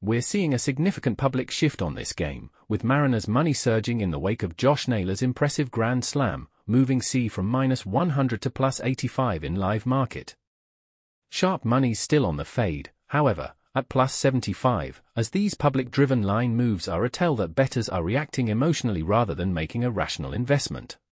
We're seeing a significant public shift on this game, with Mariners money surging in the wake of Josh Naylor's impressive Grand Slam, moving C from -100 to +85 in live market. Sharp money's still on the fade, however, at +75, as these public-driven line moves are a tell that bettors are reacting emotionally rather than making a rational investment.